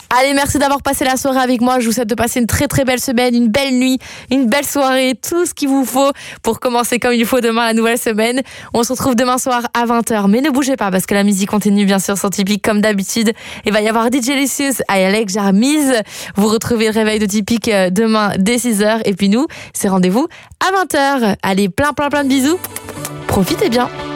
Allez, merci d'avoir passé la soirée avec moi. Je vous souhaite de passer une très très belle semaine, une belle nuit, une belle soirée, tout ce qu'il vous faut pour commencer comme il faut demain la nouvelle semaine. On se retrouve demain soir à 20h. Mais ne bougez pas parce que la musique continue bien sûr sur Tipeee comme d'habitude. Il va y avoir DJ Licious et Alex Jarmise. Vous retrouvez le réveil de Tipeee demain dès 6h. Et puis nous, c'est rendez-vous à 20h. Allez, plein de bisous. Profitez bien.